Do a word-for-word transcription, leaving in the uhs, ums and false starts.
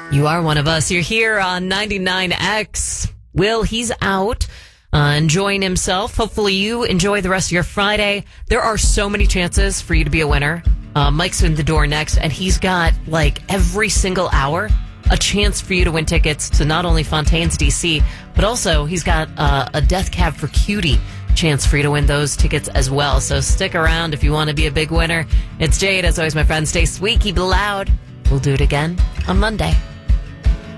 You are one of us. You're here on ninety-nine X. Will, he's out, uh, enjoying himself. Hopefully you enjoy the rest of your Friday. There are so many chances for you to be a winner. Uh, Mike's in the door next, and he's got, like, every single hour a chance for you to win tickets to not only Fontaine's D C, but also he's got uh, a Death Cab for Cutie chance for you to win those tickets as well. So stick around if you want to be a big winner. It's Jade. As always, my friend, stay sweet, keep it loud. We'll do it again on Monday.